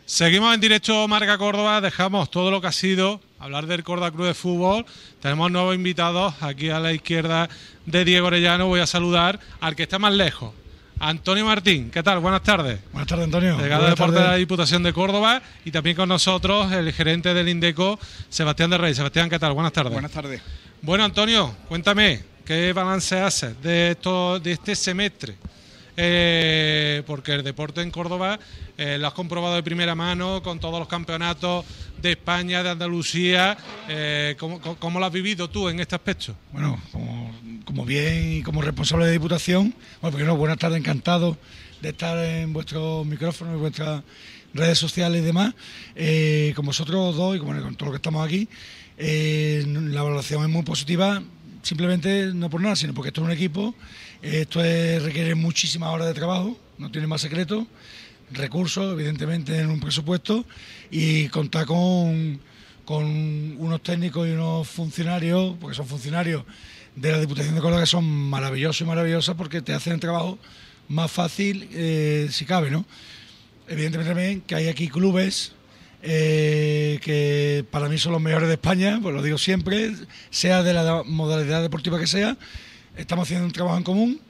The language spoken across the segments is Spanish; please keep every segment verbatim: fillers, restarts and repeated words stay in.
Seguimos en directo Marca Córdoba, dejamos todo lo que ha sido hablar del Córdoba Club de Fútbol. Tenemos nuevos invitados aquí a la izquierda de Diego Orellano. Voy a saludar al que está más lejos, Antonio Martín. ¿Qué tal? Buenas tardes. Buenas tardes, Antonio. Delegado de Deportes de la Diputación de Córdoba, y también con nosotros el gerente del Indeco, Sebastián de Rey. Sebastián, ¿qué tal? Buenas tardes. Buenas tardes. Bueno, Antonio, cuéntame, ¿qué balance haces de, esto, de este semestre? Eh, porque el deporte en Córdoba eh, lo has comprobado de primera mano con todos los campeonatos de España, de Andalucía. Eh, ¿cómo, ¿Cómo lo has vivido tú en este aspecto? Bueno, como, como bien y como responsable de Diputación, bueno, porque no, buenas tardes, encantado de estar en vuestros micrófonos, en vuestras redes sociales y demás, eh, con vosotros dos y con, con todos los que estamos aquí. Eh, la valoración es muy positiva, simplemente no por nada, sino porque esto es un equipo. Esto es, requiere muchísimas horas de trabajo, no tiene más secreto, recursos, evidentemente, en un presupuesto, y contar con, con unos técnicos y unos funcionarios, porque son funcionarios de la Diputación de Córdoba, que son maravillosos y maravillosas porque te hacen el trabajo más fácil, eh, si cabe, ¿no? Evidentemente también que hay aquí clubes eh, que para mí son los mejores de España, pues lo digo siempre, sea de la modalidad deportiva que sea. Estamos haciendo un trabajo en común,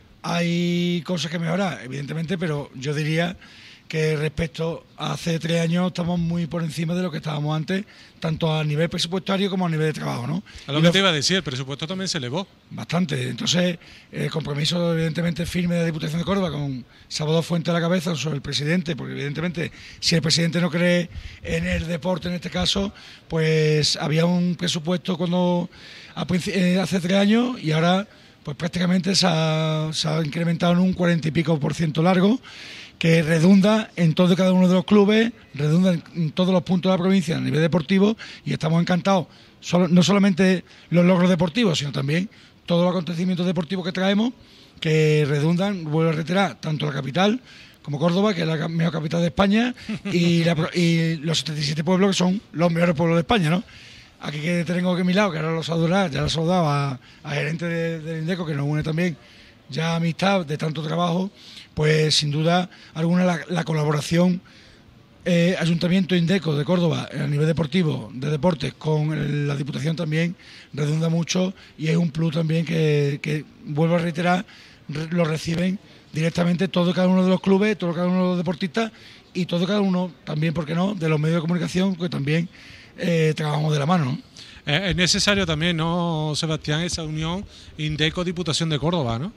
hay cosas que mejorar, evidentemente, pero yo diría que respecto a hace tres años estamos muy por encima de lo que estábamos antes, tanto a nivel presupuestario como a nivel de trabajo, ¿no? A lo que te iba a decir, el presupuesto también se elevó. Bastante. Entonces, el compromiso evidentemente firme de la Diputación de Córdoba, con Salvador Fuente a la cabeza, sobre el presidente, porque evidentemente si el presidente no cree en el deporte en este caso, pues había un presupuesto cuando hace tres años y ahora pues prácticamente se ha, se ha incrementado en un cuarenta y pico por ciento largo, que redunda en todo y cada uno de los clubes, redunda en todos los puntos de la provincia a nivel deportivo, y estamos encantados, solo, no solamente los logros deportivos, sino también todos los acontecimientos deportivos que traemos, que redundan, vuelvo a reiterar, tanto la capital como Córdoba, que es la mejor capital de España, y, la, y los setenta y siete pueblos, que son los mejores pueblos de España, ¿no? Aquí que tengo aquí a mi lado, que ahora lo saludará, ya lo saludaba a gerente del de Indeco, que nos une también ya amistad de tanto trabajo, pues sin duda alguna la, la colaboración eh, Ayuntamiento Indeco de Córdoba a nivel deportivo, de deportes, con el, la Diputación también redunda mucho, y es un plus también que, que vuelvo a reiterar, re, lo reciben directamente todo y cada uno de los clubes, todo y cada uno de los deportistas, y todo y cada uno también, ¿por qué no?, de los medios de comunicación, que también Eh, trabajamos de la mano, ¿no? Eh, es necesario también, ¿no, Sebastián, esa unión Indeco-Diputación de Córdoba, ¿no?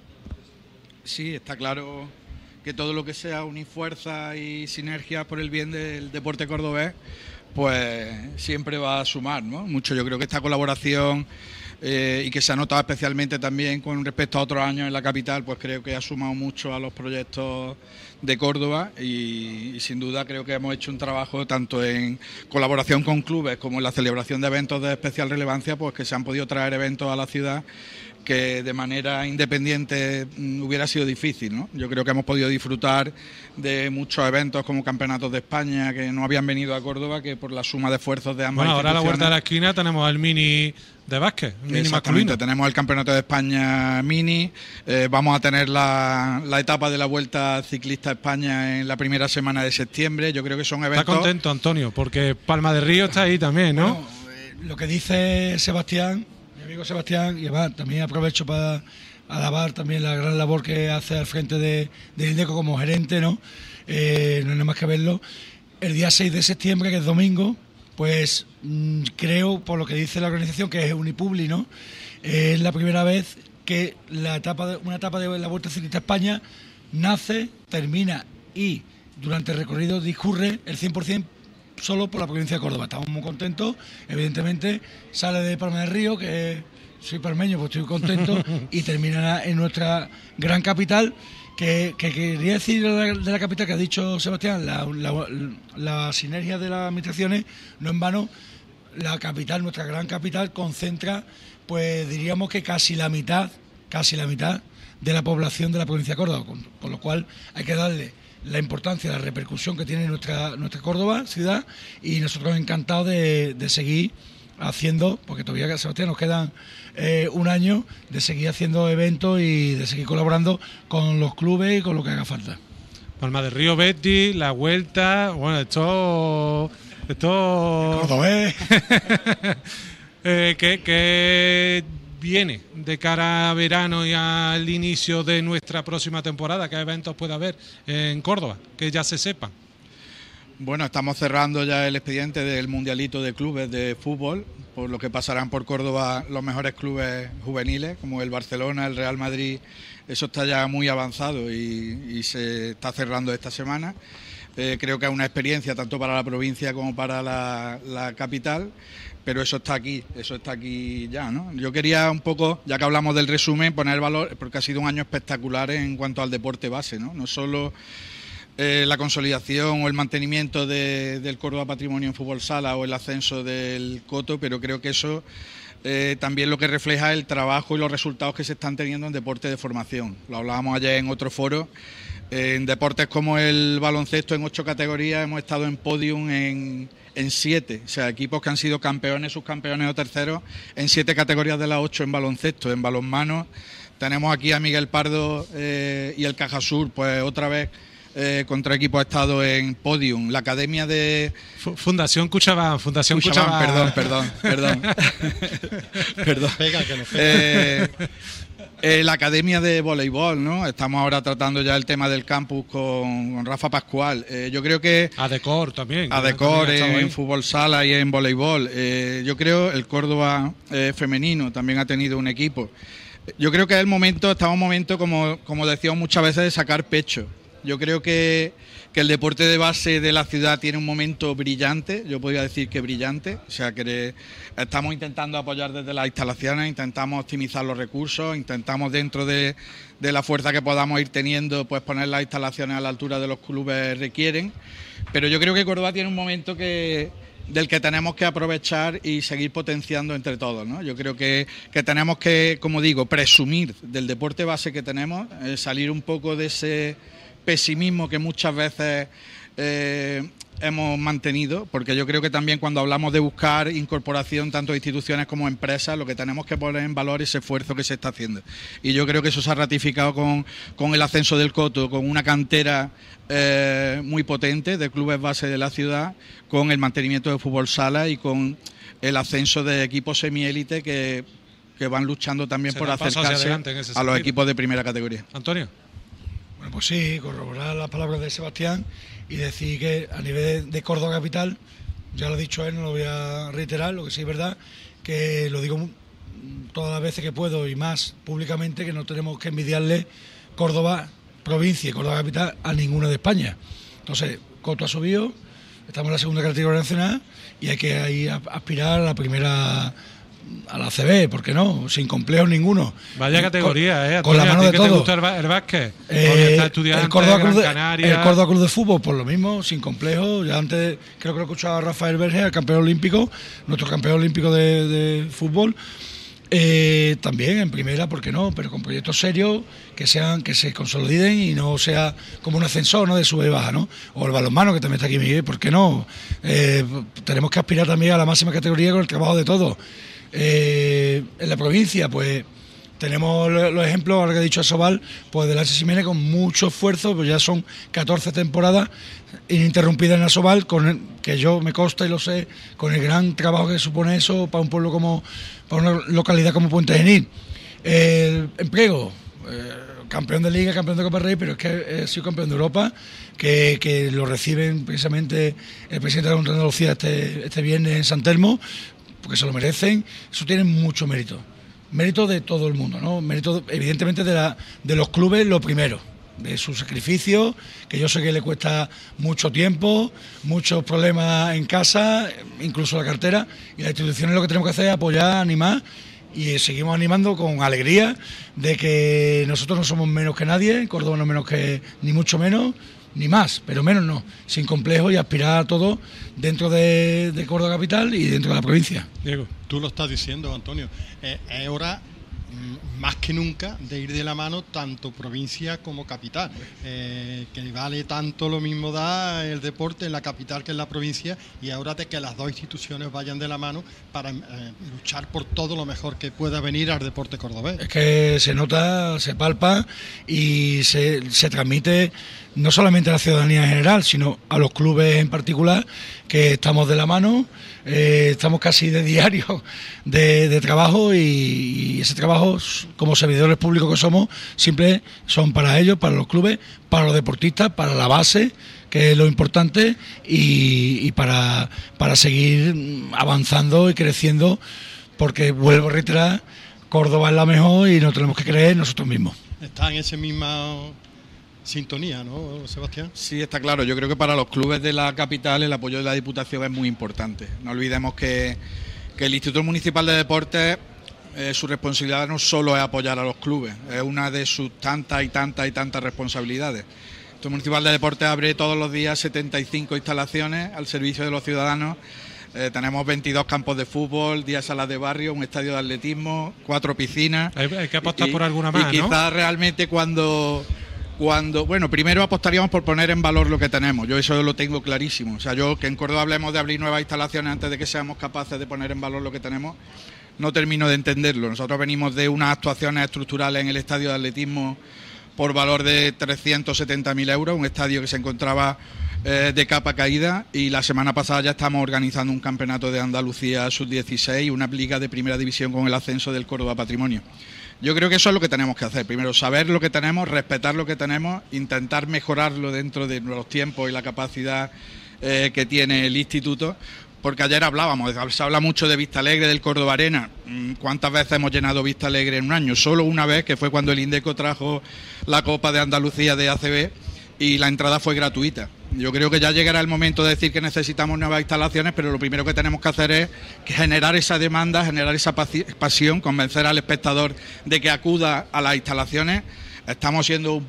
Sí, está claro que todo lo que sea unir fuerzas y sinergias por el bien del deporte cordobés, pues siempre va a sumar, ¿no? Mucho. Yo creo que esta colaboración eh, y que se ha notado especialmente también con respecto a otros años en la capital, pues creo que ha sumado mucho a los proyectos de Córdoba, y, y sin duda creo que hemos hecho un trabajo tanto en colaboración con clubes como en la celebración de eventos de especial relevancia, pues que se han podido traer eventos a la ciudad que de manera independiente hubiera sido difícil, ¿no? Yo creo que hemos podido disfrutar de muchos eventos como campeonatos de España que no habían venido a Córdoba, que por la suma de esfuerzos de ambas bueno, ahora a la vuelta de la instituciones. esquina tenemos el mini de básquet, el mini Exactamente, masculino. tenemos el Campeonato de España mini, eh, vamos a tener la, la etapa de la Vuelta Ciclista a España en la primera semana de septiembre. Yo creo que son eventos... Está contento, Antonio, porque Palma de Río está ahí también, ¿no? Bueno, eh, lo que dice Sebastián, mi amigo Sebastián, y además también aprovecho para alabar también la gran labor que hace al frente de, de Indeco como gerente, ¿no? Eh, no hay nada más que verlo. El día seis de septiembre, que es domingo, pues mmm, creo, por lo que dice la organización, que es Unipubli, ¿no? Eh, es la primera vez que la etapa de, una etapa de la Vuelta Ciclista a España nace, termina y durante el recorrido discurre el cien por ciento solo por la provincia de Córdoba. Estamos muy contentos, evidentemente sale de Palma del Río, que soy palmeño, pues estoy contento, y terminará en nuestra gran capital, que, que quería decir de la, de la capital que ha dicho Sebastián, la, la, la sinergia de las administraciones, no en vano, la capital, nuestra gran capital, concentra, pues diríamos que casi la mitad, casi la mitad de la población de la provincia de Córdoba, con, con lo cual hay que darle la importancia, la repercusión que tiene nuestra nuestra Córdoba, ciudad, y nosotros encantados de, de seguir haciendo, porque todavía, Sebastián, nos quedan eh, un año de seguir haciendo eventos y de seguir colaborando con los clubes y con lo que haga falta. Palma del Río Betis, la Vuelta, bueno, esto... esto Cordobés. eh, que, que viene de cara a verano y al inicio de nuestra próxima temporada. ¿Qué eventos puede haber en Córdoba? Que ya se sepan. Bueno, estamos cerrando ya el expediente del Mundialito de Clubes de Fútbol, por lo que pasarán por Córdoba los mejores clubes juveniles, como el Barcelona, el Real Madrid. Eso está ya muy avanzado y, y se está cerrando esta semana. Eh, creo que es una experiencia tanto para la provincia como para la, la capital, pero eso está aquí, eso está aquí ya, ¿no? Yo quería un poco, ya que hablamos del resumen, poner valor, porque ha sido un año espectacular en cuanto al deporte base, ¿no? No solo Eh, la consolidación o el mantenimiento de, del Córdoba Patrimonio en Fútbol Sala o el ascenso del Coto, pero creo que eso eh, también lo que refleja el trabajo y los resultados que se están teniendo en deporte de formación. Lo hablábamos ayer en otro foro. Eh, en deportes como el baloncesto, en ocho categorías, hemos estado en podium en, en siete, o sea, equipos que han sido campeones, subcampeones o terceros en siete categorías de las ocho en baloncesto. En balonmano tenemos aquí a Miguel Pardo eh, y el Cajasur, pues otra vez Eh, contra equipo ha estado en podium. La academia de Fundación Cuchabán, Fundación Cuchabán, Cuchabán. perdón, perdón, perdón. perdón. Pega, que no pega. Eh, eh, la academia de voleibol, ¿no? Estamos ahora tratando ya el tema del campus con, con Rafa Pascual. Eh, yo creo que Adecor también. Adecor también en, en fútbol sala y en voleibol. Eh, yo creo el Córdoba eh, femenino también ha tenido un equipo. Yo creo que es el momento, estamos en un momento, como, como decíamos muchas veces, de sacar pecho. Yo creo que, que el deporte de base de la ciudad tiene un momento brillante, yo podría decir que brillante, o sea que estamos intentando apoyar desde las instalaciones, intentamos optimizar los recursos, intentamos dentro de, de la fuerza que podamos ir teniendo, pues poner las instalaciones a la altura de los clubes requieren, pero yo creo que Córdoba tiene un momento que del que tenemos que aprovechar y seguir potenciando entre todos, ¿no? Yo creo que, que tenemos que, como digo, presumir del deporte base que tenemos, eh, salir un poco de ese pesimismo que muchas veces eh, hemos mantenido, porque yo creo que también cuando hablamos de buscar incorporación tanto de instituciones como empresas, lo que tenemos que poner en valor es ese esfuerzo que se está haciendo. Y yo creo que eso se ha ratificado con, con el ascenso del Coto, con una cantera eh, muy potente de clubes base de la ciudad, con el mantenimiento de fútbol sala y con el ascenso de equipos semiélite que, que van luchando también Se por da paso acercarse hacia adelante en ese a los sentido. equipos de primera categoría. Antonio. Bueno, pues sí, corroborar las palabras de Sebastián y decir que a nivel de Córdoba capital, ya lo ha dicho él, no lo voy a reiterar, lo que sí es verdad, que lo digo todas las veces que puedo y más públicamente, que no tenemos que envidiarle Córdoba provincia y Córdoba capital a ninguna de España. Entonces, Coto ha subido, estamos en la segunda categoría nacional y hay que ahí aspirar a la primera, a la A C B, ¿por qué no? Sin complejos ninguno. Vaya categoría, con, ¿eh? Con la mano de ¿Qué todo. te gusta el, el básquet? Eh, está Estudiantes, el Córdoba Gran Club de, Canaria. el Córdoba Club de Fútbol, por lo mismo, sin complejos. Ya antes creo que lo escuchaba Rafael Berger, el campeón olímpico, nuestro campeón olímpico de, de fútbol. Eh, también en primera, ¿por qué no? Pero con proyectos serios que sean, que se consoliden y no sea como un ascensor, ¿no? De sube y baja, ¿no? O el balonmano, que también está aquí Miguel, ¿por qué no? Eh, tenemos que aspirar también a la máxima categoría con el trabajo de todos. Eh, en la provincia, pues tenemos los ejemplos, ahora que ha dicho Asobal, pues del H S Jiménez con mucho esfuerzo, pues ya son catorce temporadas ininterrumpidas en Asobal, con el, que yo me consta y lo sé, con el gran trabajo que supone eso para un pueblo como, para una localidad como Puente Genil. El empleo, eh, campeón de Liga, campeón de Copa Rey, pero es que he sido campeón de Europa, que, que lo reciben precisamente el presidente de la Junta de Andalucía este, este viernes en San Telmo, porque se lo merecen. Eso tiene mucho mérito, mérito de todo el mundo, ¿no? Mérito evidentemente de, la, de los clubes, lo primero, de su sacrificio, que yo sé que le cuesta mucho tiempo, muchos problemas en casa, incluso la cartera, y las instituciones lo que tenemos que hacer es apoyar, animar, y seguimos animando con alegría de que nosotros no somos menos que nadie, Córdoba no es menos que, ni mucho menos, ni más, pero menos no, sin complejo, y aspirar a todo dentro de, de Córdoba capital y dentro de la provincia. Diego. Tú lo estás diciendo, Antonio, eh, es hora más que nunca de ir de la mano tanto provincia como capital, eh, que vale tanto lo mismo da el deporte en la capital que en la provincia, y ahora de que las dos instituciones vayan de la mano para eh, luchar por todo lo mejor que pueda venir al deporte cordobés. Es que se nota, se palpa y se, se transmite no solamente a la ciudadanía en general, sino a los clubes en particular, que estamos de la mano, eh, estamos casi de diario de, de trabajo, y, y ese trabajo, como servidores públicos que somos, siempre son para ellos, para los clubes, para los deportistas, para la base, que es lo importante, y, y para, para seguir avanzando y creciendo, porque vuelvo a reiterar, Córdoba es la mejor y nos tenemos que creer nosotros mismos. Está en esa misma sintonía, ¿no, Sebastián? Sí, está claro. Yo creo que para los clubes de la capital el apoyo de la Diputación es muy importante. No olvidemos que, que el Instituto Municipal de Deportes, eh, su responsabilidad no solo es apoyar a los clubes, es una de sus tantas y tantas y tantas responsabilidades. El Instituto Municipal de Deportes abre todos los días setenta y cinco instalaciones al servicio de los ciudadanos. Eh, tenemos veintidós campos de fútbol, diez salas de barrio, un estadio de atletismo, cuatro piscinas. Hay, hay que apostar y, por alguna más, y ¿no? quizás realmente cuando... Cuando, bueno, primero apostaríamos por poner en valor lo que tenemos, yo eso lo tengo clarísimo. O sea, yo que en Córdoba hablemos de abrir nuevas instalaciones antes de que seamos capaces de poner en valor lo que tenemos, no termino de entenderlo. Nosotros venimos de unas actuaciones estructurales en el estadio de atletismo por valor de trescientos setenta mil euros, un estadio que se encontraba eh, de capa caída, y la semana pasada ya estamos organizando un campeonato de Andalucía sub dieciséis, una liga de primera división con el ascenso del Córdoba Patrimonio. Yo creo que eso es lo que tenemos que hacer. Primero, saber lo que tenemos, respetar lo que tenemos, intentar mejorarlo dentro de los tiempos y la capacidad eh, que tiene el instituto. Porque ayer hablábamos, se habla mucho de Vista Alegre, del Córdoba Arena. ¿Cuántas veces hemos llenado Vista Alegre en un año? Solo una vez, que fue cuando el Indeco trajo la Copa de Andalucía de A C B y la entrada fue gratuita. Yo creo que ya llegará el momento de decir que necesitamos nuevas instalaciones, pero lo primero que tenemos que hacer es generar esa demanda, generar esa pasión, convencer al espectador de que acuda a las instalaciones. Estamos siendo un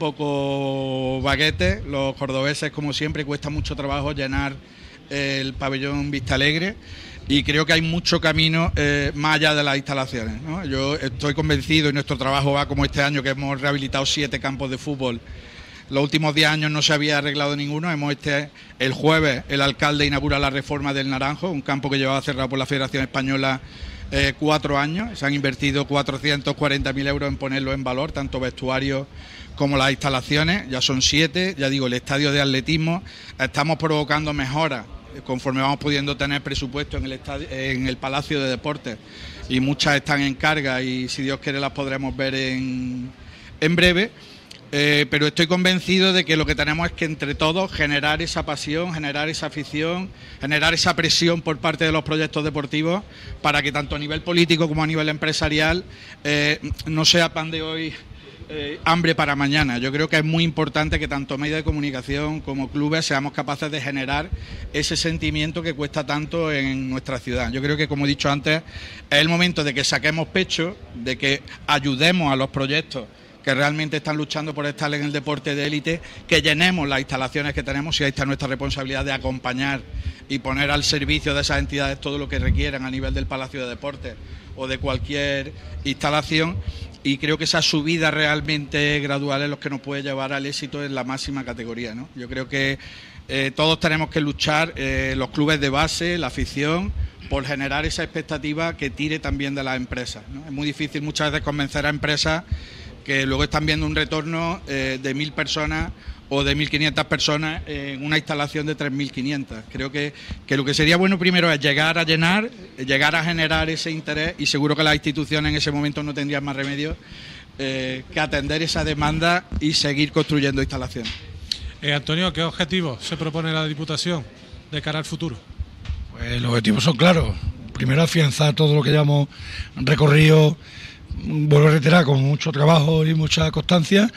poco baguetes, los cordobeses, como siempre, cuesta mucho trabajo llenar el pabellón Vista Alegre, y creo que hay mucho camino eh, más allá de las instalaciones, ¿no? Yo estoy convencido, y nuestro trabajo va como este año, que hemos rehabilitado siete campos de fútbol. Los últimos diez años no se había arreglado ninguno. Hemos este el jueves el alcalde inaugura la reforma del Naranjo, un campo que llevaba cerrado por la Federación Española eh, cuatro años. Se han invertido cuatrocientos cuarenta mil euros en ponerlo en valor, tanto vestuario como las instalaciones. Ya son siete, ya digo, el estadio de atletismo. Estamos provocando mejoras conforme vamos pudiendo tener presupuesto en el estadio, en el Palacio de Deportes, y muchas están en carga y si Dios quiere las podremos ver en, en breve. Eh, pero estoy convencido de que lo que tenemos es que entre todos generar esa pasión, generar esa afición, generar esa presión por parte de los proyectos deportivos, para que tanto a nivel político como a nivel empresarial eh, no sea pan de hoy, eh, hambre para mañana. Yo creo que es muy importante que tanto medios de comunicación como clubes seamos capaces de generar ese sentimiento que cuesta tanto en nuestra ciudad. Yo creo que, como he dicho antes, es el momento de que saquemos pecho, de que ayudemos a los proyectos que realmente están luchando por estar en el deporte de élite, que llenemos las instalaciones que tenemos, y ahí está nuestra responsabilidad de acompañar y poner al servicio de esas entidades todo lo que requieran a nivel del Palacio de Deportes o de cualquier instalación, y creo que esa subida realmente gradual es lo que nos puede llevar al éxito en la máxima categoría, ¿no? Yo creo que eh, todos tenemos que luchar, eh, los clubes de base, la afición, por generar esa expectativa que tire también de las empresas, ¿no? Es muy difícil muchas veces convencer a empresas que luego están viendo un retorno eh, de mil personas o de mil quinientas personas en una instalación de tres mil quinientas. Creo que, que lo que sería bueno primero es llegar a llenar, llegar a generar ese interés, y seguro que las instituciones en ese momento no tendrían más remedio eh, que atender esa demanda y seguir construyendo instalaciones. Eh, Antonio, ¿qué objetivos se propone la Diputación de cara al futuro? Pues los objetivos son claros. Primero, afianzar todo lo que llevamos recorrido, vuelvo a reiterar, con mucho trabajo y mucha constancia,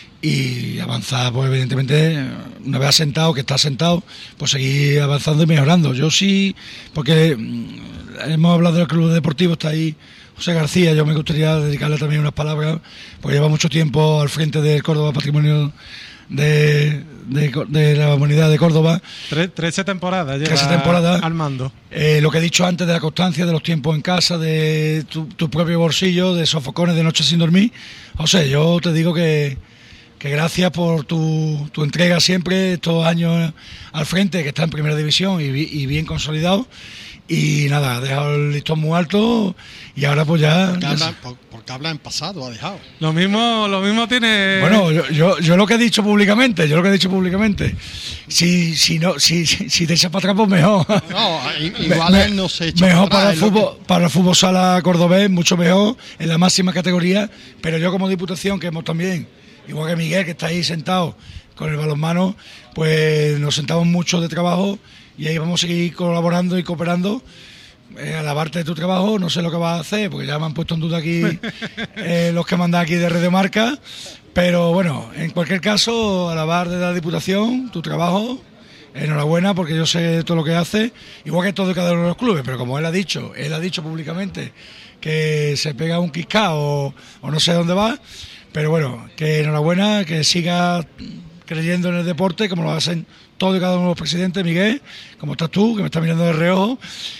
y avanzar, pues evidentemente, una vez asentado, que está asentado, pues seguir avanzando y mejorando. Yo sí, porque hemos hablado del club deportivo, está ahí José García, yo me gustaría dedicarle también unas palabras, porque lleva mucho tiempo al frente del Córdoba Patrimonio de, de, de la Humanidad de Córdoba. Tre, trece temporadas lleva trece temporadas al mando. Eh, lo que he dicho antes de la constancia, de los tiempos en casa, de tu, tu propio bolsillo, de sofocones de noche sin dormir. José, yo te digo que, que gracias por tu, tu entrega siempre, estos años al frente, que está en primera división y, y bien consolidado. Y nada, ha dejado el listón muy alto y ahora pues ya... Porque habla, por, porque habla en pasado, ha dejado. Lo mismo, lo mismo tiene... Bueno, yo, yo, yo lo que he dicho públicamente, yo lo que he dicho públicamente, si, si, no, si, si, si te echas para atrás, pues mejor. No, igual Me, él no se echa mejor para para, atrás, el fútbol, que... para el fútbol sala cordobés, mucho mejor, en la máxima categoría, pero yo como diputación, que hemos también, igual que Miguel, que está ahí sentado con el balonmano, pues nos sentamos mucho de trabajo y ahí vamos a seguir colaborando y cooperando. Eh, alabarte de tu trabajo, no sé lo que vas a hacer, porque ya me han puesto en duda aquí eh, los que mandan aquí de Radio Marca, pero bueno, en cualquier caso, alabar de la Diputación, tu trabajo, enhorabuena, porque yo sé todo lo que hace, igual que todo y cada uno de los clubes, pero como él ha dicho, él ha dicho públicamente que se pega un quisca o, o no sé dónde va, pero bueno, que enhorabuena, que siga creyendo en el deporte, como lo hacen todos y cada uno de los presidentes. Miguel, como estás tú, que me estás mirando de reojo,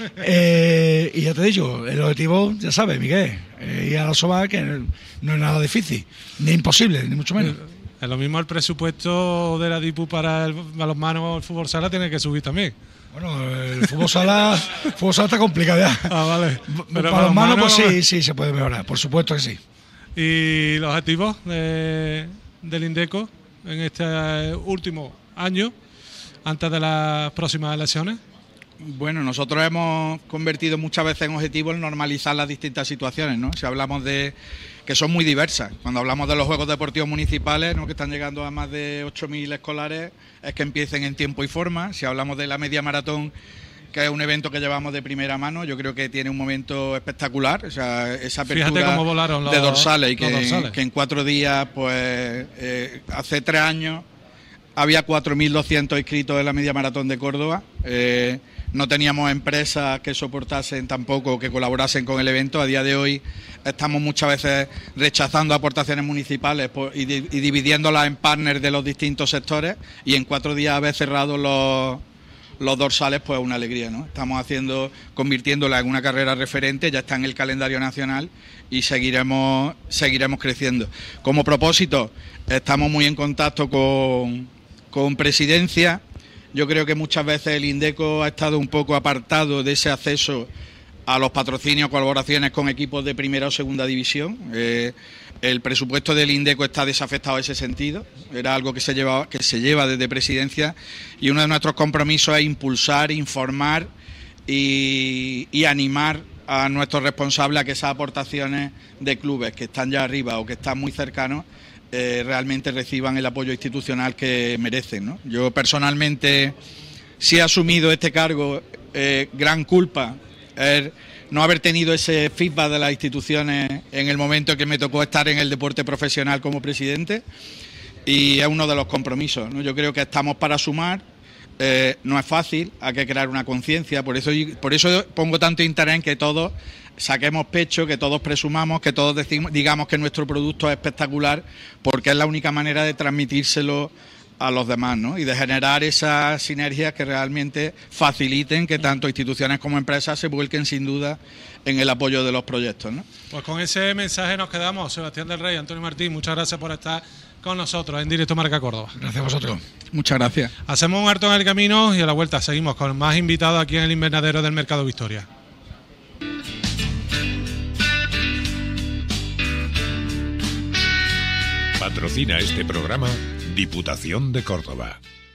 eh, y ya te he dicho, el objetivo, ya sabes, Miguel, eh, ir a la SOBA, que no es nada difícil, ni imposible, ni mucho menos. Es lo mismo, el presupuesto de la Dipu para el balonmano o el fútbol sala tiene que subir también. Bueno, el fútbol sala, el fútbol sala está complicado ya. Ah, vale. Pero para los manos, pues sí, sí, se puede mejorar, por supuesto que sí. ¿Y los objetivos de, del Indeco en este último año, antes de las próximas elecciones? Bueno, nosotros hemos convertido muchas veces en objetivo el normalizar las distintas situaciones, ¿no? Si hablamos de que son muy diversas. Cuando hablamos de los Juegos Deportivos Municipales, ¿no?, que están llegando a más de ocho mil escolares, es que empiecen en tiempo y forma. Si hablamos de la media maratón, que es un evento que llevamos de primera mano, yo creo que tiene un momento espectacular, o sea, esa apertura los, de dorsales, y que, dorsales. que en cuatro días, pues eh, hace tres años había cuatro mil doscientos inscritos en la media maratón de Córdoba. Eh, no teníamos empresas que soportasen tampoco, que colaborasen con el evento. A día de hoy estamos muchas veces rechazando aportaciones municipales por, y, di, y dividiéndolas en partners de los distintos sectores, y en cuatro días haber cerrado los, los dorsales, pues una alegría, ¿no? Estamos haciendo, convirtiéndola en una carrera referente, ya está en el calendario nacional y seguiremos, seguiremos creciendo. Como propósito, estamos muy en contacto con, con Presidencia. Yo creo que muchas veces el Indeco ha estado un poco apartado de ese acceso a los patrocinios, colaboraciones con equipos de primera o segunda división. Eh, el presupuesto del Indeco está desafectado en ese sentido. Era algo que se lleva, que se lleva desde Presidencia, y uno de nuestros compromisos es impulsar, informar y, y animar a nuestros responsables a que esas aportaciones de clubes que están ya arriba o que están muy cercanos Eh, realmente reciban el apoyo institucional que merecen, ¿no? Yo personalmente sí he asumido este cargo, eh, gran culpa es no haber tenido ese feedback de las instituciones en el momento en que me tocó estar en el deporte profesional como presidente, y es uno de los compromisos, ¿no? Yo creo que estamos para sumar, eh, no es fácil, hay que crear una conciencia, por eso, por eso pongo tanto interés en que todos saquemos pecho, que todos presumamos, que todos decimos, digamos que nuestro producto es espectacular, porque es la única manera de transmitírselo a los demás, ¿no? Y de generar esas sinergias que realmente faciliten que tanto instituciones como empresas se vuelquen sin duda en el apoyo de los proyectos, ¿no? Pues con ese mensaje nos quedamos. Sebastián del Rey, Antonio Martín, muchas gracias por estar con nosotros en Directo Marca Córdoba. Gracias a vosotros. Muchas gracias. Hacemos un harto en el camino y a la vuelta seguimos con más invitados aquí en el invernadero del Mercado Victoria. Patrocina este programa Diputación de Córdoba.